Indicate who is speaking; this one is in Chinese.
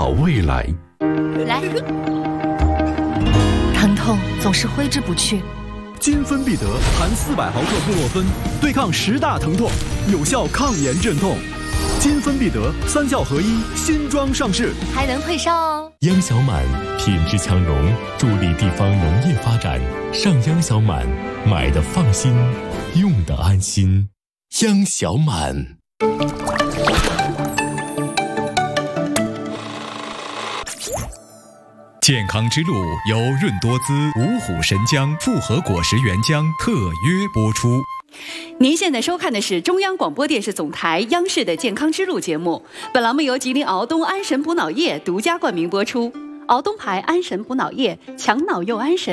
Speaker 1: 好未来。
Speaker 2: 来，疼痛总是挥之不去。
Speaker 3: 金芬必得含400毫克布洛芬，对抗10大疼痛，有效抗炎镇痛。金芬必得3效合一，新装上市，
Speaker 2: 还能退烧哦。
Speaker 4: 央小满品质强融，助力地方农业发展。上央小满，买的放心，用的安心。央小满。
Speaker 5: 健康之路由润多滋、五虎神姜复合果实原浆特约播出。
Speaker 6: 您现在收看的是中央广播电视总台央视的健康之路节目，本栏目由吉林敖东安神补脑液独家冠名播出。敖东牌安神补脑液，强脑又安神。